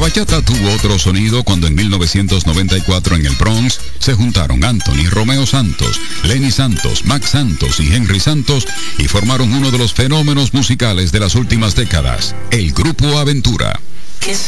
bachata tuvo otro sonido cuando en 1994 en el Bronx se juntaron Anthony Romeo Santos, Lenny Santos, Max Santos y Henry Santos y formaron uno de los fenómenos musicales de las últimas décadas, el Grupo Aventura. Que